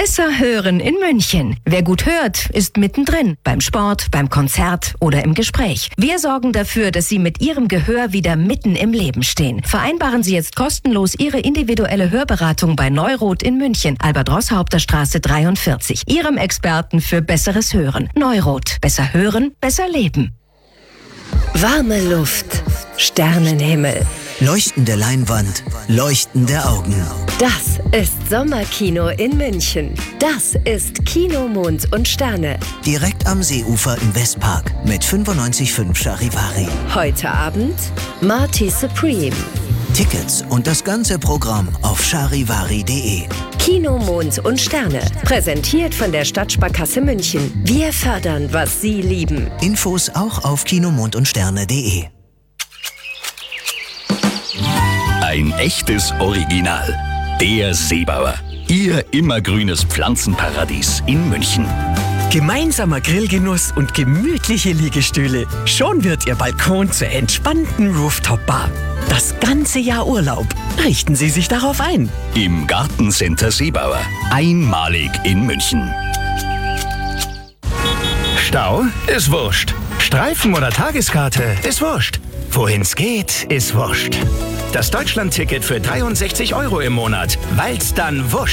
Besser hören in München. Wer gut hört, ist mittendrin. Beim Sport, beim Konzert oder im Gespräch. Wir sorgen dafür, dass Sie mit Ihrem Gehör wieder mitten im Leben stehen. Vereinbaren Sie jetzt kostenlos Ihre individuelle Hörberatung bei Neurot in München, Albert-Roßhaupter-Straße 43. Ihrem Experten für besseres Hören. Neurot. Besser hören, besser leben. Warme Luft, Sternenhimmel. Leuchtende Leinwand, leuchtende Augen. Das ist Sommerkino in München. Das ist Kino Mond und Sterne. Direkt am Seeufer im Westpark mit 95,5 Charivari. Heute Abend Marty Supreme. Tickets und das ganze Programm auf charivari.de. Kino Mond und Sterne. Präsentiert von der Stadtsparkasse München. Wir fördern, was Sie lieben. Infos auch auf kinomondundsterne.de. Ein echtes Original. Der Seebauer. Ihr immergrünes Pflanzenparadies in München. Gemeinsamer Grillgenuss und gemütliche Liegestühle. Schon wird Ihr Balkon zur entspannten Rooftop-Bar. Das ganze Jahr Urlaub. Richten Sie sich darauf ein. Im Gartencenter Seebauer. Einmalig in München. Stau ist wurscht. Streifen oder Tageskarte ist wurscht. Wohin's geht, ist wurscht. Das Deutschland-Ticket für 63 € im Monat, weil's dann wurscht